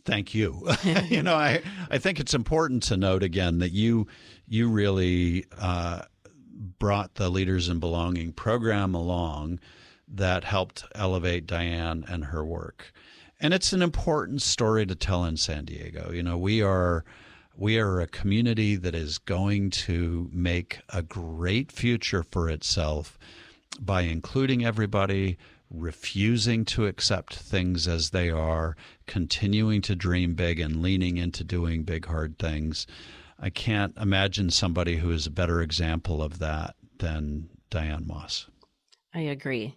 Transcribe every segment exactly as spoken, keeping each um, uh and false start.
thank you. you know, I, I think it's important to note again that you you really uh, brought the Leaders in Belonging program along that helped elevate Diane and her work. And it's an important story to tell in San Diego. You know, we are we are a community that is going to make a great future for itself by including everybody, refusing to accept things as they are, continuing to dream big and leaning into doing big, hard things. I can't imagine somebody who is a better example of that than Diane Moss. I agree.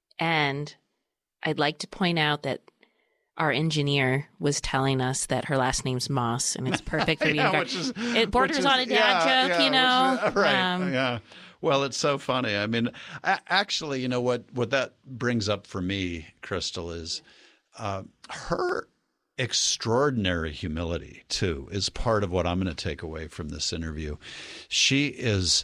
And I'd like to point out that our engineer was telling us that her last name's Moss, and it's perfect for being yeah, dark. which is, It borders which is, on a dad yeah, joke, yeah, you know? Is, right, um, yeah. Well, it's so funny. I mean, a- actually, you know, what, what that brings up for me, Crystal, is uh, her extraordinary humility, too, is part of what I'm going to take away from this interview. She is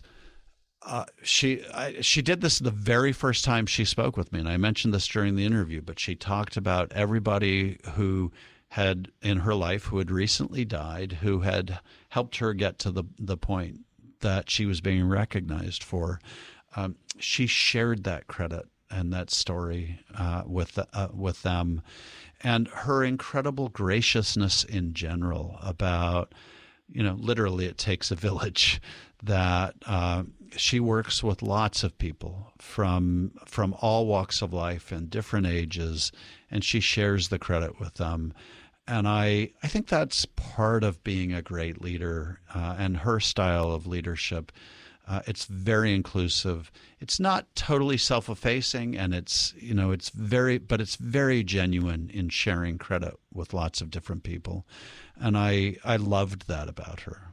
uh, she I, she did this the very first time she spoke with me, and I mentioned this during the interview, but she talked about everybody who had in her life who had recently died, who had helped her get to the the point that she was being recognized for. Um, she shared that credit and that story uh, with uh, with them, and her incredible graciousness in general about, you know, literally it takes a village. That uh, she works with lots of people from from all walks of life and different ages, and she shares the credit with them. And I, I think that's part of being a great leader uh, and her style of leadership. Uh, it's very inclusive. It's not totally self-effacing, and it's, you know, it's very, but it's very genuine in sharing credit with lots of different people. And I, I loved that about her.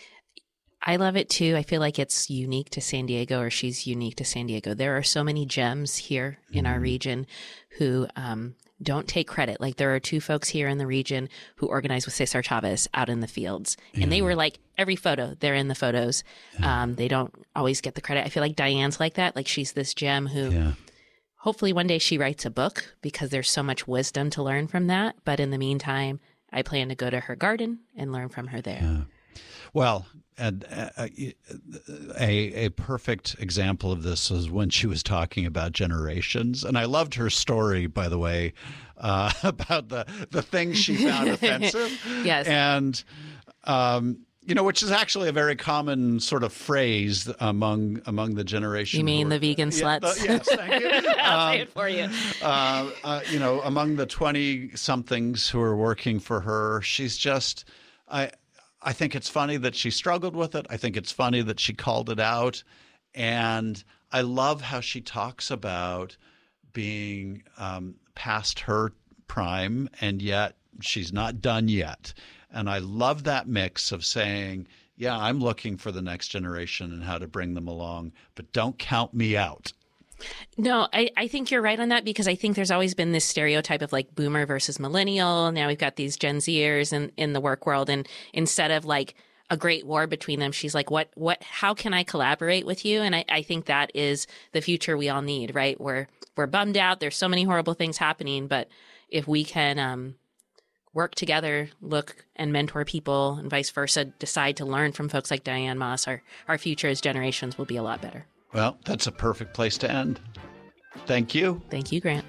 I love it too. I feel like it's unique to San Diego, or she's unique to San Diego. There are so many gems here in mm-hmm. our region who um, don't take credit. Like there are two folks here in the region who organized with Cesar Chavez out in the fields. Yeah. And they were like, every photo, they're in the photos. Yeah. Um, they don't always get the credit. I feel like Diane's like that. Like she's this gem who yeah. hopefully one day she writes a book, because there's so much wisdom to learn from that. But in the meantime, I plan to go to her garden and learn from her there. Yeah. Well, and uh, a a perfect example of this was when she was talking about generations, and I loved her story, by the way, uh, about the the things she found offensive. Yes, and um, you know, which is actually a very common sort of phrase among among the generation. You mean who are, the vegan sluts? Yeah, the, yes, thank you. I'll um, say it for you. uh, uh, you know, among the twenty-somethings who are working for her, she's just I. I think it's funny that she struggled with it. I think it's funny that she called it out. And I love how she talks about being um, past her prime, and yet she's not done yet. And I love that mix of saying, yeah, I'm looking for the next generation and how to bring them along, but don't count me out. No, I, I think you're right on that, because I think there's always been this stereotype of like boomer versus millennial. Now we've got these Gen Zers in, in the work world. And instead of like a great war between them, she's like, what, what, how can I collaborate with you? And I, I think that is the future we all need, right? We're, we're bummed out. There's so many horrible things happening, but if we can um, work together, look and mentor people and vice versa, decide to learn from folks like Diane Moss, our, our future as generations will be a lot better. Well, that's a perfect place to end. Thank you. Thank you, Grant.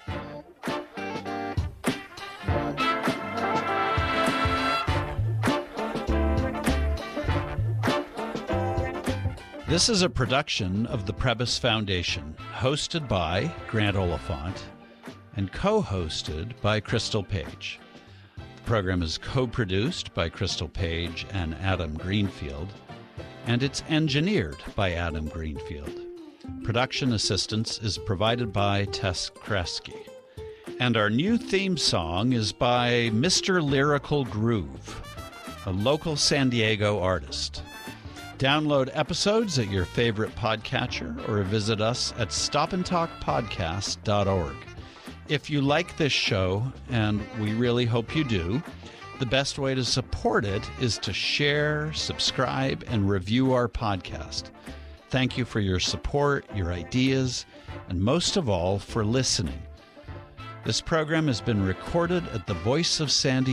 This is a production of the Prebys Foundation, hosted by Grant Oliphant and co-hosted by Crystal Page. The program is co-produced by Crystal Page and Adam Greenfield, and it's engineered by Adam Greenfield. Production assistance is provided by Tess Kresge. And our new theme song is by Mister Lyrical Groove, a local San Diego artist. Download episodes at your favorite podcatcher or visit us at stop and talk podcast dot org. If you like this show, and we really hope you do, the best way to support it is to share, subscribe, and review our podcast. Thank you for your support, your ideas, and most of all, for listening. This program has been recorded at the Voice of San Diego